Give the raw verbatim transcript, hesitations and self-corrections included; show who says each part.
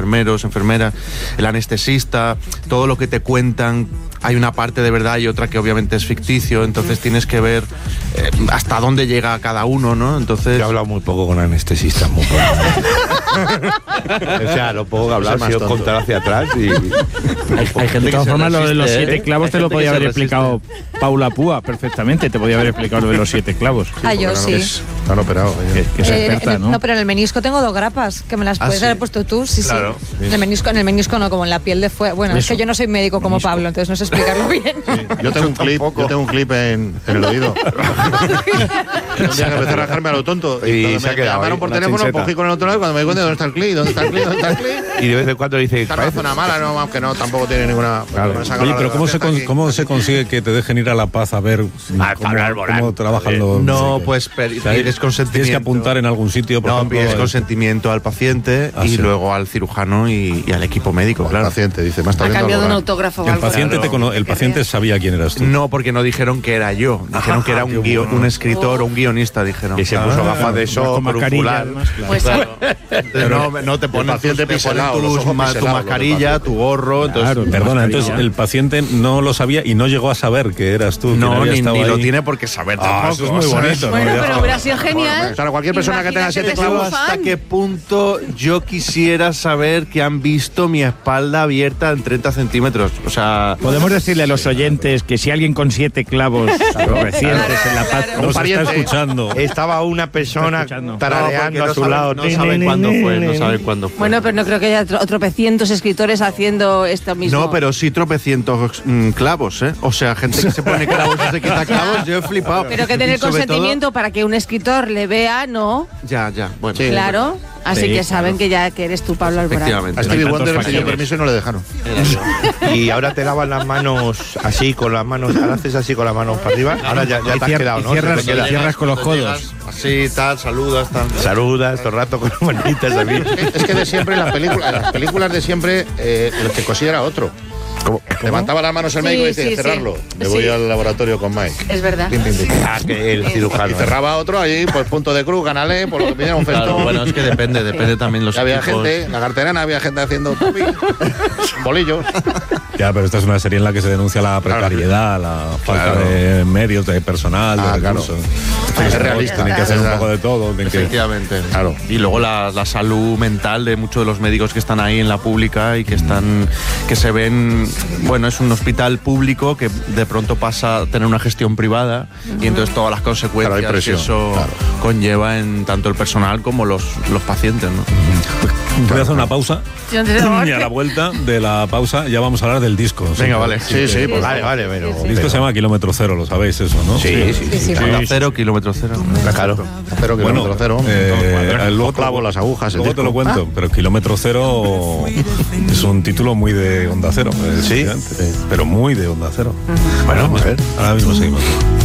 Speaker 1: enfermeros, enfermeras, el anestesista, todo lo que te cuentan. Hay una parte de verdad y otra que obviamente es ficticio, entonces tienes que ver eh, hasta dónde llega cada uno, ¿no? Entonces...
Speaker 2: Yo he hablado muy poco con anestesistas, muy poco. O sea, lo puedo hablar, si os contar hacia atrás y...
Speaker 3: Hay, hay gente de todas formas, lo de los siete ¿eh? clavos te lo podía haber explicado Paula Púa perfectamente, te podía haber explicado lo de los siete clavos. Sí,
Speaker 4: ah, yo sí.
Speaker 2: Están operados.
Speaker 3: Que, que es
Speaker 4: eh,
Speaker 3: experta,
Speaker 4: en,
Speaker 3: ¿no?
Speaker 4: No, pero en el menisco tengo dos grapas, que me las puedes
Speaker 1: ¿Ah, sí?
Speaker 4: haber puesto tú, sí,
Speaker 1: claro.
Speaker 4: sí. En el menisco, en el menisco no, como en la piel de fuera. Bueno, Eso. es que yo no soy médico como menisco. Pablo, entonces no sé explicarlo bien.
Speaker 2: Sí. Yo tengo un clip, yo tengo un clip en, en el oído. Un día que empecé a rajarme a lo tonto. Y, y se me, ha quedado me llamaron por teléfono, chinseta. Cogí con el otro lado y cuando me di cuenta de dónde está el clip, dónde está el clip, dónde está el clip.
Speaker 5: Y de vez en cuando dice...
Speaker 2: Esta no es una mala, no, aunque no, tampoco tiene ninguna...
Speaker 5: Claro.
Speaker 2: Oye,
Speaker 5: pero ¿cómo se, con, ¿cómo se consigue que te dejen ir a La Paz a ver
Speaker 1: ah,
Speaker 5: cómo, cómo trabajan
Speaker 1: eh,
Speaker 5: los...
Speaker 1: No, pues pides consentimiento.
Speaker 5: Tienes que apuntar en algún sitio, por
Speaker 1: no,
Speaker 5: ejemplo...
Speaker 1: pides consentimiento al paciente ah, y sí. luego al cirujano y, y al equipo médico,
Speaker 2: o
Speaker 1: claro.
Speaker 2: El paciente dice, más
Speaker 4: ha cambiado un autógrafo.
Speaker 5: El paciente, te cono- el paciente sabía quién eras tú.
Speaker 1: No, porque no dijeron que era yo. Dijeron que era un, guion, bueno. un escritor o un guionista, dijeron.
Speaker 2: Y se puso ah, gafas de sol por un fular.
Speaker 4: Pues
Speaker 1: claro. no, no te ponen,
Speaker 2: paciente
Speaker 1: te
Speaker 2: piselado,
Speaker 1: ponen tus, ma, tu mascarilla, tu gorro. Entonces,
Speaker 5: claro, perdona, entonces el paciente no lo sabía y no llegó a saber que eras tú.
Speaker 1: No, ni, ni lo tiene porque saber
Speaker 5: ah,
Speaker 1: tampoco.
Speaker 5: Eso es muy bonito.
Speaker 4: Bueno,
Speaker 5: ¿no?
Speaker 4: pero hubiera sido genial.
Speaker 2: Claro, cualquier persona que tenga siete clavos.
Speaker 1: ¿Hasta qué punto yo quisiera saber que han visto mi espalda abierta en treinta centímetros? O sea...
Speaker 3: Podemos decirle a los oyentes que si alguien con siete clavos recientes en La Paz
Speaker 5: nos está escuchando.
Speaker 2: Estaba una persona tarareando
Speaker 1: no,
Speaker 2: a su
Speaker 1: saben,
Speaker 2: lado.
Speaker 1: No saben cuándo fue, no saben cuándo fue.
Speaker 4: Bueno, pero no creo que haya tro- tropecientos escritores haciendo esto mismo.
Speaker 1: No, pero sí tropecientos mm, clavos, ¿eh? O sea, gente que se pone clavos y se quita clavos, yo he flipado.
Speaker 4: Pero que tener consentimiento todo... para que un escritor le vea, ¿no?
Speaker 1: Ya, ya, bueno.
Speaker 4: Sí, claro. Bueno. Así sí, que saben claro. que ya que eres tú, Pablo Alborán.
Speaker 1: Efectivamente.
Speaker 2: A Stevie Wonder le pidió permiso y no le dejaron. Y ahora te lavas las manos así, con las manos, ahora haces así con las manos para arriba. Ahora ya, ya te has quedado, ¿no?
Speaker 3: Cierras, te cierras con los codos.
Speaker 1: Así, tal, saludas, tal.
Speaker 2: Saludas todo el rato con las manitas a mí. Es que de siempre en las películas, en las películas de siempre, eh, el que cosía era otro. ¿Cómo? Levantaba las manos el médico sí, y decía, sí, cerrarlo. Sí. Me voy sí. al laboratorio con Mike.
Speaker 4: Es verdad.
Speaker 2: Pim, pim, pim. Ah, que el cirujano. Y cerraba otro allí, pues punto de cruz, canalé, por lo que pidieron un festón.
Speaker 1: Claro, bueno, es que depende, depende también los
Speaker 2: había
Speaker 1: equipos.
Speaker 2: gente, en la carterana había gente haciendo tupi, bolillos.
Speaker 5: Ya, pero esta es una serie en la que se denuncia la precariedad, la falta claro. de medios, de personal,
Speaker 2: ah,
Speaker 5: de recursos.
Speaker 2: Claro. Es realista.
Speaker 5: Tienen que hacer un poco de todo.
Speaker 1: Efectivamente.
Speaker 5: Que... Claro.
Speaker 1: Y luego la, la salud mental de muchos de los médicos que están ahí en la pública y que están, que se ven, bueno, es un hospital público que de pronto pasa a tener una gestión privada uh-huh. y entonces todas las consecuencias claro, que eso claro. conlleva en tanto el personal como los, los pacientes, ¿no?
Speaker 5: Uh-huh. Voy a hacer una pausa y a la vuelta de la pausa ya vamos a hablar del disco.
Speaker 1: Venga,
Speaker 5: ¿sí?
Speaker 1: vale.
Speaker 2: Sí, sí, sí, pues vale, vale. Pero,
Speaker 5: el disco pero... se llama Kilómetro Cero, lo sabéis eso, ¿no?
Speaker 2: Sí, sí, sí. sí, sí, sí.
Speaker 1: sí. Cero, kilómetro cero.
Speaker 2: Claro. Cero, kilómetro
Speaker 5: bueno,
Speaker 2: cero.
Speaker 5: Eh,
Speaker 2: luego clavo las agujas.
Speaker 5: Luego te lo cuento, ¿ah? Pero Kilómetro Cero es un título muy de Onda Cero.
Speaker 2: Sí.
Speaker 5: Pero muy de Onda Cero.
Speaker 2: Uh-huh. Bueno, vamos a ver.
Speaker 5: Ahora mismo seguimos.